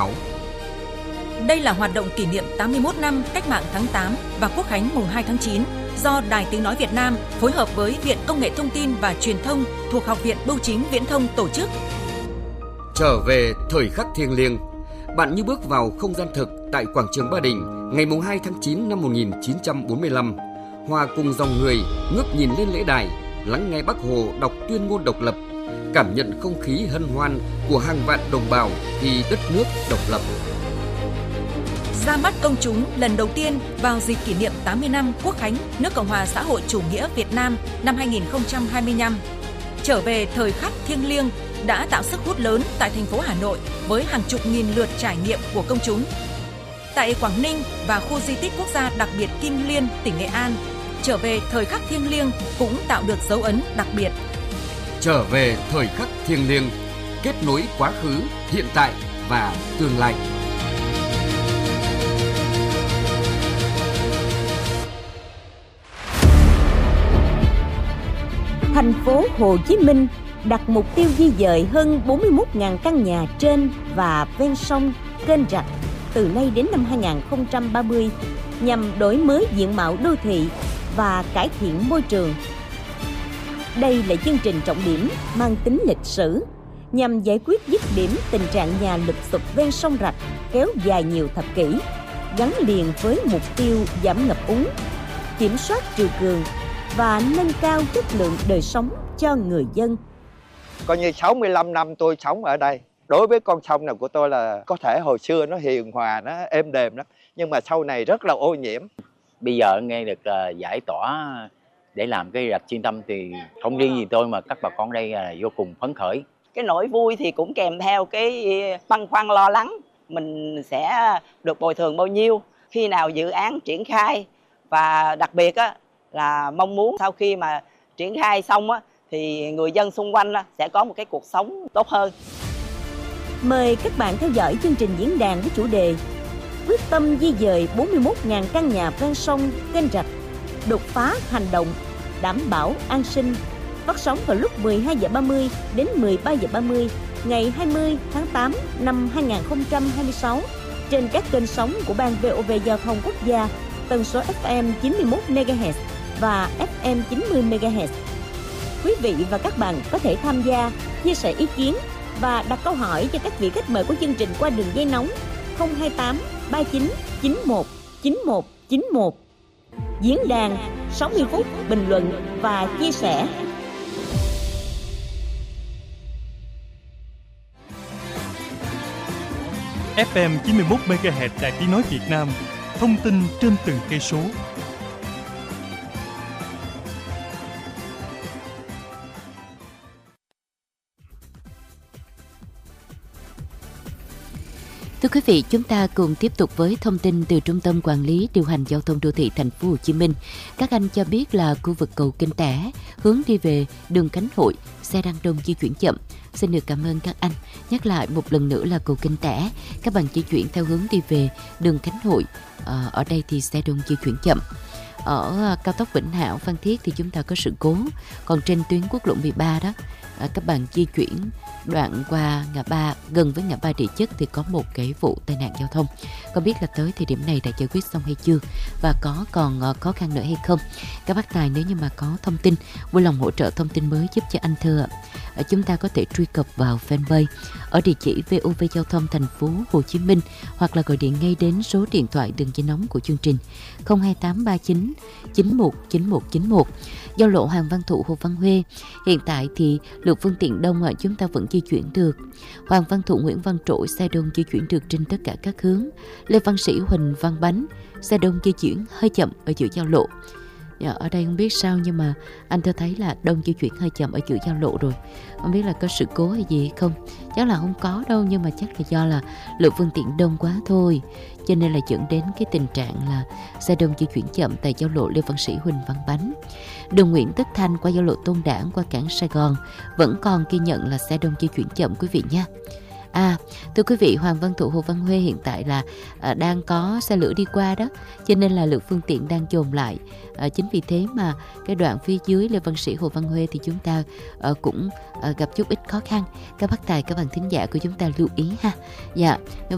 6. Đây là hoạt động kỷ niệm 81 năm Cách mạng tháng 8 và Quốc khánh mùng 2 tháng 9 do Đài Tiếng nói Việt Nam phối hợp với Viện Công nghệ Thông tin và Truyền thông thuộc Học viện Bưu chính Viễn thông tổ chức. Trở về thời khắc thiêng liêng, bạn như bước vào không gian thực tại quảng trường Ba Đình ngày mùng 2 tháng 9 năm 1945, hòa cùng dòng người ngước nhìn lên lễ đài, lắng nghe Bác Hồ đọc tuyên ngôn độc lập, cảm nhận không khí hân hoan của hàng vạn đồng bào vì đất nước độc lập. Ra mắt công chúng lần đầu tiên vào dịp kỷ niệm 80 năm Quốc khánh nước Cộng hòa xã hội chủ nghĩa Việt Nam năm 2025. Trở về thời khắc thiêng liêng đã tạo sức hút lớn tại thành phố Hà Nội với hàng chục nghìn lượt trải nghiệm của công chúng. Tại Quảng Ninh và khu di tích quốc gia đặc biệt Kim Liên, tỉnh Nghệ An, trở về thời khắc thiêng liêng cũng tạo được dấu ấn đặc biệt. Trở về thời khắc thiêng liêng, kết nối quá khứ, hiện tại và tương lai. Thành phố Hồ Chí Minh đặt mục tiêu di dời hơn 41.000 căn nhà trên và ven sông, kênh rạch từ nay đến năm 2030 nhằm đổi mới diện mạo đô thị và cải thiện môi trường. Đây là chương trình trọng điểm mang tính lịch sử nhằm giải quyết dứt điểm tình trạng nhà lụp xụp ven sông rạch kéo dài nhiều thập kỷ, gắn liền với mục tiêu giảm ngập úng, kiểm soát triều cường và nâng cao chất lượng đời sống cho người dân. Coi như 65 năm tôi sống ở đây. Đối với con sông này của tôi là có thể hồi xưa nó hiền hòa, nó êm đềm lắm, nhưng mà sau này rất là ô nhiễm. Bây giờ nghe được giải tỏa để làm cái rạch Xuyên Tâm thì không riêng gì tôi mà các bà con đây vô cùng phấn khởi. Cái nỗi vui thì cũng kèm theo cái băn khoăn lo lắng, mình sẽ được bồi thường bao nhiêu, khi nào dự án triển khai, và đặc biệt là mong muốn sau khi mà triển khai xong thì người dân xung quanh sẽ có một cái cuộc sống tốt hơn. Mời các bạn theo dõi chương trình diễn đàn với chủ đề quyết tâm di dời 41.000 căn nhà ven sông, kênh rạch, đột phá hành động, đảm bảo an sinh, phát sóng vào lúc 12:30 đến 13:30 ngày 20 tháng 8 năm 2026 trên các kênh sóng của Ban VOV Giao thông Quốc gia, tần số FM 91 MHz và FM 90 MHz. Quý vị và các bạn có thể tham gia, chia sẻ ý kiến và đặt câu hỏi cho các vị khách mời của chương trình qua đường dây nóng 028 39 91 91 91. Diễn đàn 60 phút bình luận và chia sẻ. FM 91 MHz Đài Tiếng nói Việt Nam, thông tin trên từng cây số. Thưa quý vị, chúng ta cùng tiếp tục với thông tin từ Trung tâm Quản lý Điều hành Giao thông Đô thị Thành phố Hồ Chí Minh. Các anh cho biết là khu vực cầu Kinh Tẻ hướng đi về đường Khánh Hội, xe đang đông di chuyển chậm. Xin được cảm ơn các anh. Nhắc lại một lần nữa là cầu Kinh Tẻ, các bạn di chuyển theo hướng đi về đường Khánh Hội. Ở đây thì xe đông di chuyển chậm. Ở cao tốc Vĩnh Hảo Phan Thiết thì chúng ta có sự cố. Còn trên tuyến quốc lộ 13 đó, các bạn di chuyển đoạn qua ngã ba, gần với ngã ba Địa Chất thì có một cái vụ tai nạn giao thông. Không biết là tới thời điểm này đã giải quyết xong hay chưa và có còn khó khăn nữa hay không. Các bác tài nếu như mà có thông tin, vui lòng hỗ trợ thông tin mới giúp cho anh Thơ ạ. Chúng ta có thể truy cập vào fanpage ở địa chỉ VOV Giao thông Thành phố Hồ Chí Minh hoặc là gọi điện ngay đến số điện thoại đường dây nóng của chương trình 02839 919191. Giao lộ Hoàng Văn Thụ, Hồ Văn Huê. Hiện tại thì lượng phương tiện đông chúng ta vẫn di chuyển được. Hoàng Văn Thụ, Nguyễn Văn Trỗi, xe đông di chuyển được trên tất cả các hướng. Lê Văn Sĩ, Huỳnh Văn Bánh, xe đông di chuyển hơi chậm ở giữa giao lộ. Ở đây không biết sao nhưng mà anh Thơ thấy là đông di chuyển hơi chậm ở giữa giao lộ rồi. Không biết là có sự cố hay gì không? Chắc là không có đâu, nhưng mà chắc là do là lượng phương tiện đông quá thôi. Cho nên là dẫn đến cái tình trạng là xe đông di chuyển chậm tại giao lộ Lê Văn Sĩ, Huỳnh Văn Bánh. Đường Nguyễn Tất Thành qua giao lộ Tôn Đản qua cảng Sài Gòn vẫn còn ghi nhận là xe đông di chuyển chậm quý vị nha. Thưa quý vị, Hoàng Văn Thụ, Hồ Văn Huê hiện tại là đang có xe lửa đi qua đó, cho nên là lượng phương tiện đang dồn lại. Chính vì thế mà cái đoạn phía dưới Lê Văn Sĩ, Hồ Văn Huê thì chúng ta cũng gặp chút ít khó khăn. Các bác tài, các bạn thính giả của chúng ta lưu ý ha. Dạ,